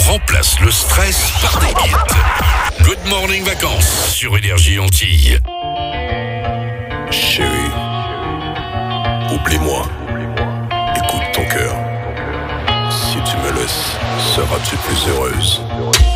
remplace le stress par des hits. Good Morning Vacances sur Énergie Antilles. Chérie, oublie-moi, écoute ton cœur. Si tu me laisses, seras-tu plus heureuse?